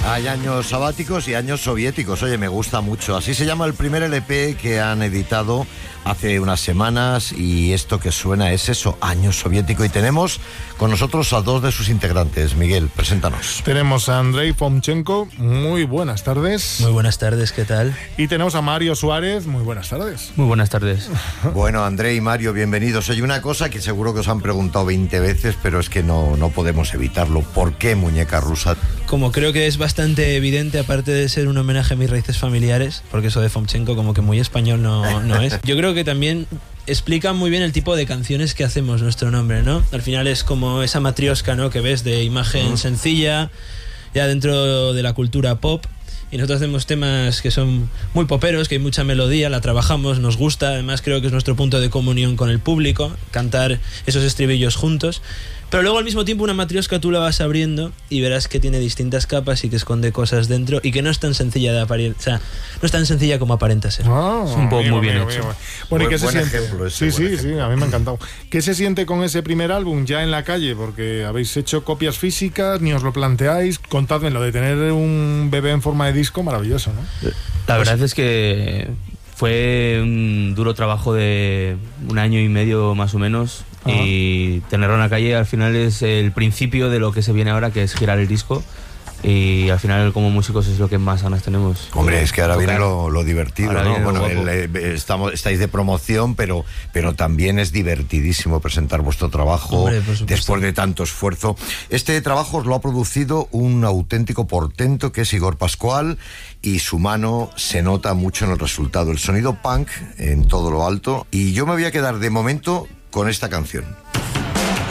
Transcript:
Hay años sabáticos y años soviéticos. Oye, me gusta mucho. Así se llama el primer LP que han editado hace unas semanas, y esto que suena es eso, año soviético. Y tenemos con nosotros a dos de sus integrantes. Miguel, preséntanos. Tenemos a Andrei Fomchenko. Muy buenas tardes. Muy buenas tardes, ¿qué tal? Y tenemos a Mario Suárez. Muy buenas tardes. Muy buenas tardes. Bueno, Andrei y Mario, bienvenidos. Oye, una cosa que seguro que os han preguntado 20 veces, pero es que no podemos evitarlo. ¿Por qué Muñeca Rusa? Como creo que es bastante evidente, aparte de ser un homenaje a mis raíces familiares, porque eso de Fomchenko como que muy español no es. Yo creo que también explica muy bien el tipo de canciones que hacemos nuestro nombre, ¿no? Al final es como esa matrioska, ¿no?, que ves de imagen sencilla, ya dentro de la cultura pop. Y nosotros hacemos temas que son muy poperos, que hay mucha melodía, la trabajamos, nos gusta. Además creo que es nuestro punto de comunión con el público, cantar esos estribillos juntos. Pero luego al mismo tiempo una matrioska tú la vas abriendo y verás que tiene distintas capas y que esconde cosas dentro y que no es tan sencilla de apariencia, o sea, no es tan sencilla como aparenta ser. Es un pop muy bien hecho. Bueno, ¿y qué se Buen siente? ejemplo ese, Sí, a mí me ha encantado. ¿Qué se siente con ese primer álbum ya en la calle? Porque habéis hecho copias físicas, ni os lo planteáis. Contadme, lo de tener un bebé en forma de disco, maravilloso, ¿no? La verdad es que fue un duro trabajo de 1 año y medio más o menos. Y tenerlo en la calle al final es el principio de lo que se viene ahora, que es girar el disco. Y al final como músicos es lo que más ganas tenemos. Hombre, es que ahora viene lo divertido, ahora ¿no? viene Bueno, estáis de promoción, pero también es divertidísimo presentar vuestro trabajo. Hombre, por supuesto. Después de tanto esfuerzo. Este trabajo os lo ha producido un auténtico portento que es Igor Pascual, y su mano se nota mucho en el resultado. El sonido punk en todo lo alto. Y yo me voy a quedar de momento con esta canción.